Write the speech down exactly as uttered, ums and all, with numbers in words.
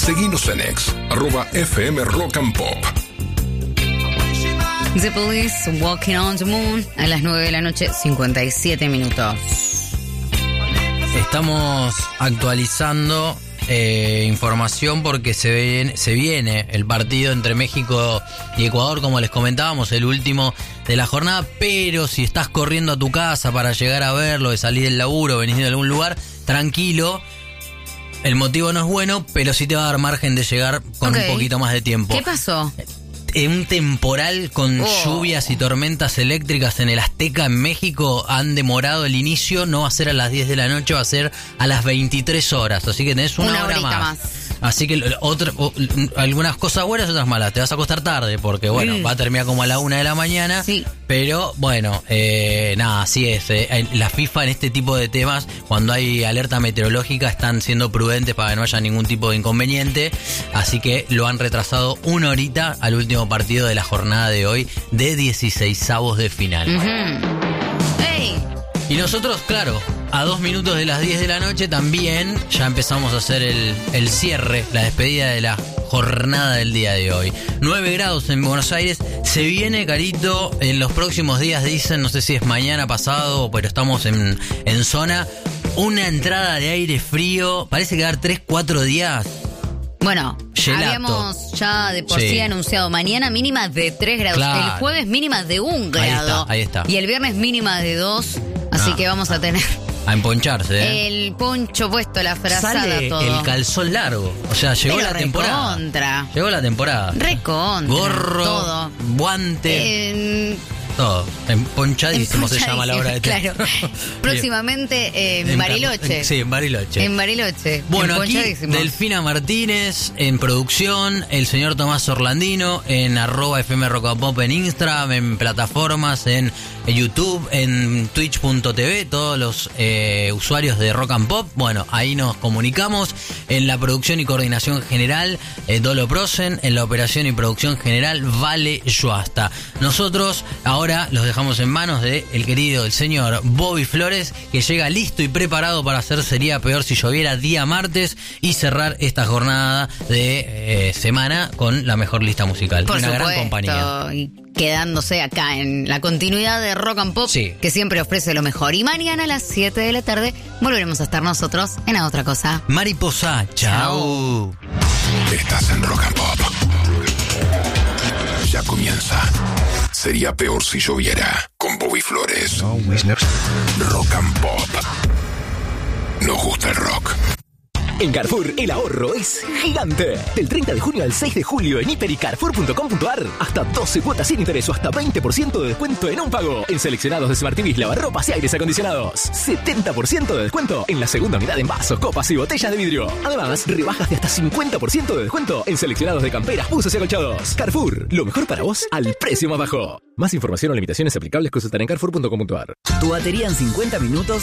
Seguinos en ex, arroba F M Rock and Pop. The Police, Walking on the Moon, a las nueve de la noche, cincuenta y siete minutos. Estamos actualizando eh, información porque se viene, se viene el partido entre México y Ecuador, como les comentábamos, el último de la jornada, pero si estás corriendo a tu casa para llegar a verlo, de salir del laburo, venís de algún lugar, tranquilo. El motivo no es bueno, pero sí te va a dar margen de llegar con okay. un poquito más de tiempo. ¿Qué pasó? Un temporal con oh. lluvias y tormentas eléctricas en el Azteca en México han demorado el inicio. No va a ser a las diez de la noche, va a ser a las veintitrés horas. Así que tenés una, una hora más. más. Así que otra, algunas cosas buenas, otras malas. Te vas a acostar tarde porque, bueno, mm. va a terminar como a la una de la mañana. Sí. Pero, bueno, eh, nada, así es. Eh. La FIFA en este tipo de temas, cuando hay alerta meteorológica, están siendo prudentes para que no haya ningún tipo de inconveniente. Así que lo han retrasado una horita al último partido de la jornada de hoy de dieciseisavos de final. Uh-huh. ¡Hey! Y nosotros, claro, a dos minutos de las diez de la noche también ya empezamos a hacer el, el cierre, la despedida de la jornada del día de hoy. nueve grados en Buenos Aires. Se viene, Carito, en los próximos días, dicen, no sé si es mañana, pasado, pero estamos en, en zona, una entrada de aire frío. Parece que va a dar tres, cuatro días. Bueno, Gelato. Habíamos ya de por sí. sí anunciado mañana mínima de tres grados, claro. El jueves mínima de un grado. Ahí está, ahí está. Y el viernes mínima de dos, así ah, que vamos a tener... A emponcharse, ¿eh? El poncho puesto, la frazada, sale todo. El calzón largo. O sea, llegó Pero la temporada. Recontra. Llegó la temporada. Recontra. Gorro, todo. guante. Eh, Todo. Emponchadísimo se llama la hora de claro. Próximamente eh, en Bariloche. Sí, en Bariloche. En Bariloche. Bueno, aquí Delfina Martínez en producción, el señor Tomás Orlandino en arroba F M Rock and Pop en Instagram, en plataformas, en YouTube, en twitch punto tv, todos los eh, usuarios de Rock and Pop. Bueno, ahí nos comunicamos. En la producción y coordinación general, eh, Dolo Prosen. En la operación y producción general, Vale Yoasta. Nosotros ahora Ahora los dejamos en manos de el querido, el señor Bobby Flores, que llega listo y preparado para hacer Sería Peor Si Lloviera día martes y cerrar esta jornada de eh, semana con la mejor lista musical. Por Una supuesto, gran compañía. Y quedándose acá en la continuidad de Rock and Pop, sí. que siempre ofrece lo mejor. Y mañana a las siete de la tarde volveremos a estar nosotros en A Otra Cosa. Mariposa, chao. Estás en Rock and Pop. Ya comienza. Sería Peor Si Lloviera con Bobby Flores. Rock and Pop. Nos gusta el rock. En Carrefour, el ahorro es gigante. Del treinta de junio al seis de julio en hiper y carrefour punto com punto a r. Hasta doce cuotas sin interés o hasta veinte por ciento de descuento en un pago. En seleccionados de Smart T Vs, lavarropas y aires acondicionados. setenta por ciento de descuento en la segunda unidad en vasos, copas y botellas de vidrio. Además, rebajas de hasta cincuenta por ciento de descuento en seleccionados de camperas, buzos y acolchados. Carrefour, lo mejor para vos al precio más bajo. Más información o limitaciones aplicables consultar en carrefour punto com punto a r. Tu batería en cincuenta minutos